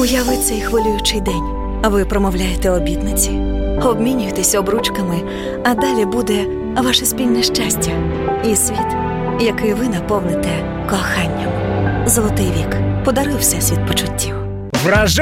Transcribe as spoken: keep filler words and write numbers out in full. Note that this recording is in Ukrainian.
Уяви цей хвилюючий день. Ви промовляєте обітниці, обмінюєтесь обручками, а далі буде ваше спільне щастя і світ, який ви наповните коханням. Золотий вік. Подаруй всесвіт почуттів. Вражає!